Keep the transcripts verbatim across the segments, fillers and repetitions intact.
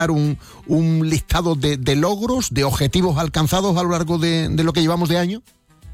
un, un listado de, de logros, de objetivos alcanzados a lo largo de, de lo que llevamos de año?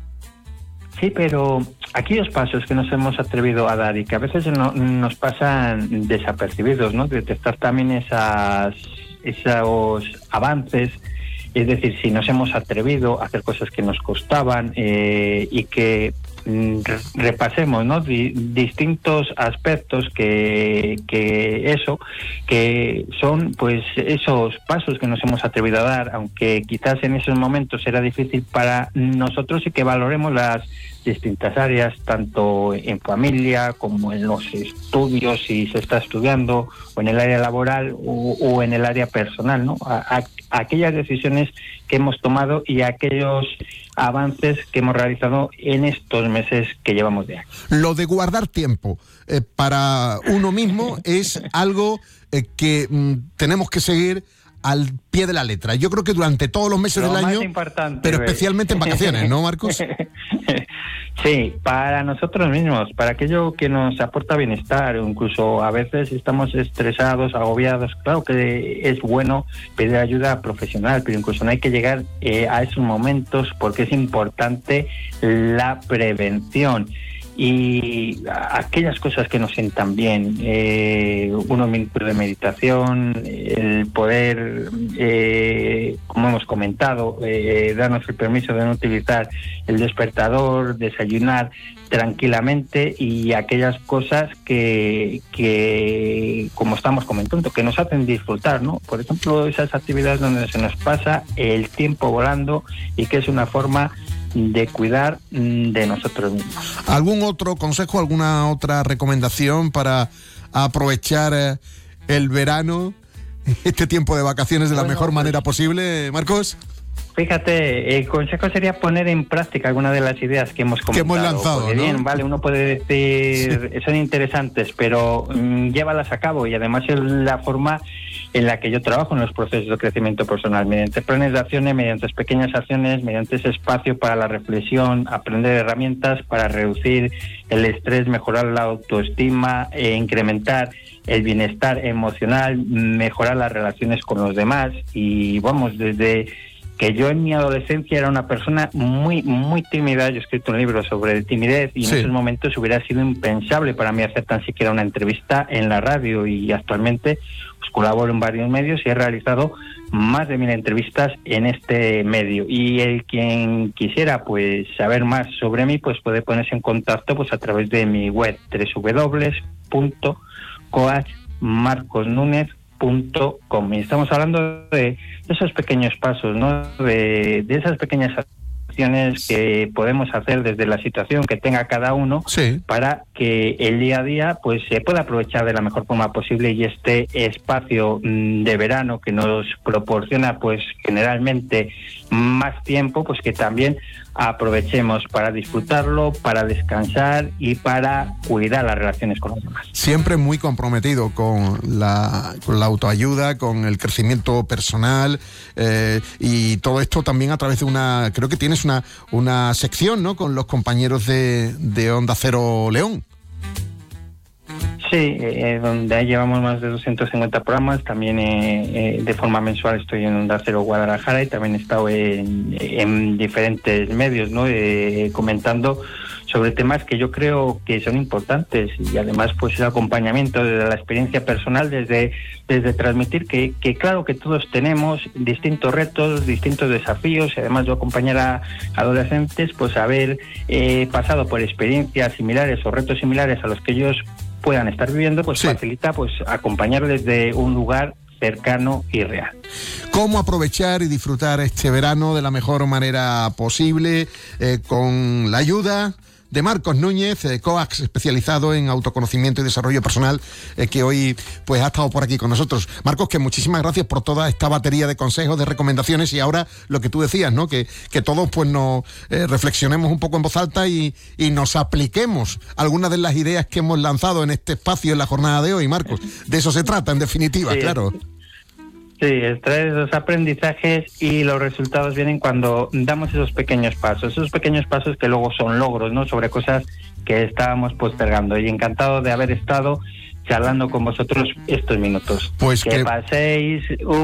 Sí, pero aquellos pasos que nos hemos atrevido a dar y que a veces no, nos pasan desapercibidos, ¿no? Detectar también esas, esos avances. Es decir, si nos hemos atrevido a hacer cosas que nos costaban eh, y que mm, repasemos, ¿no? Di, distintos aspectos que, que eso, que son pues esos pasos que nos hemos atrevido a dar, aunque quizás en esos momentos era difícil para nosotros, y que valoremos las distintas áreas, tanto en familia como en los estudios, si se está estudiando, o en el área laboral o, o en el área personal, ¿no? A, a, aquellas decisiones que hemos tomado y aquellos avances que hemos realizado en estos meses que llevamos de año. Lo de guardar tiempo eh, para uno mismo es algo eh, que mm, tenemos que seguir al pie de la letra. Yo creo que durante todos los meses Lo del año, pero especialmente en vacaciones, ¿no, Marcos? Sí, para nosotros mismos, para aquello que nos aporta bienestar, incluso a veces estamos estresados, agobiados. Claro que es bueno pedir ayuda profesional, pero incluso no hay que llegar eh, a esos momentos, porque es importante la prevención. Y aquellas cosas que nos sientan bien, eh, unos minutos de meditación, el poder, eh, como hemos comentado, eh, darnos el permiso de no utilizar el despertador, desayunar tranquilamente, y aquellas cosas que, que, como estamos comentando, que nos hacen disfrutar, ¿no? Por ejemplo, esas actividades donde se nos pasa el tiempo volando y que es una forma de cuidar de nosotros mismos. ¿Algún otro consejo, alguna otra recomendación para aprovechar eh, el verano, este tiempo de vacaciones de la bueno, mejor manera pues, posible, Marcos? Fíjate, el consejo sería poner en práctica algunas de las ideas que hemos comentado. Que hemos lanzado, porque, ¿no? Bien, vale, uno puede decir, sí, son interesantes, pero mmm, llévalas a cabo, y además es la forma en la que yo trabajo en los procesos de crecimiento personal, mediante planes de acciones, mediante pequeñas acciones, mediante ese espacio para la reflexión, aprender herramientas para reducir el estrés, mejorar la autoestima, e incrementar el bienestar emocional, mejorar las relaciones con los demás. Y vamos, desde que yo en mi adolescencia era una persona muy, muy tímida. Yo he escrito un libro sobre timidez y sí, en esos momentos hubiera sido impensable para mí hacer tan siquiera una entrevista en la radio, y actualmente pues, colaboro en varios medios y he realizado más de mil entrevistas en este medio. Y el quien quisiera pues saber más sobre mí pues puede ponerse en contacto pues a través de mi web doble u doble u doble u punto coach marcos núñez punto com. Y estamos hablando de esos pequeños pasos, ¿no? De, de esas pequeñas acciones que podemos hacer desde la situación que tenga cada uno, sí, para que el día a día pues se pueda aprovechar de la mejor forma posible, y este espacio de verano que nos proporciona pues generalmente más tiempo, pues que también aprovechemos para disfrutarlo, para descansar y para cuidar las relaciones con los demás. Siempre muy comprometido con la, con la autoayuda, con el crecimiento personal, eh, y todo esto también a través de una, creo que tienes una, una sección, ¿no?, con los compañeros de, de Onda Cero León. Sí, eh, donde ahí llevamos más de doscientos cincuenta programas. También eh, eh, de forma mensual estoy en Onda Cero Guadalajara, y también he estado en, en diferentes medios, ¿no?, eh, comentando sobre temas que yo creo que son importantes, y además pues el acompañamiento desde la experiencia personal, desde desde transmitir que, que claro que todos tenemos distintos retos, distintos desafíos, y además yo acompañar a adolescentes pues haber eh, pasado por experiencias similares o retos similares a los que ellos puedan estar viviendo, pues sí, facilita pues acompañar desde un lugar cercano y real. ¿Cómo aprovechar y disfrutar este verano de la mejor manera posible? Eh, con la ayuda de Marcos Núñez, eh, coach especializado en autoconocimiento y desarrollo personal, eh, que hoy pues ha estado por aquí con nosotros. Marcos, que muchísimas gracias por toda esta batería de consejos, de recomendaciones, y ahora lo que tú decías, ¿no?, que, que todos pues nos eh, reflexionemos un poco en voz alta y, y nos apliquemos algunas de las ideas que hemos lanzado en este espacio en la jornada de hoy, Marcos. De eso se trata, en definitiva, sí, claro. Sí, extraer esos aprendizajes, y los resultados vienen cuando damos esos pequeños pasos, esos pequeños pasos que luego son logros, ¿no?, sobre cosas que estábamos postergando. Y encantado de haber estado charlando con vosotros estos minutos. Pues que, que... paséis un